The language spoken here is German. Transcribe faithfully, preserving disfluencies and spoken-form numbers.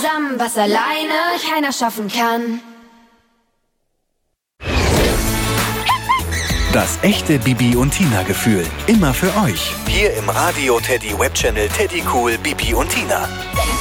zusammen, was alleine keiner schaffen kann. Das echte Bibi und Tina Gefühl. Immer für euch. Hier im Radio Teddy Webchannel Teddy Cool Bibi und Tina.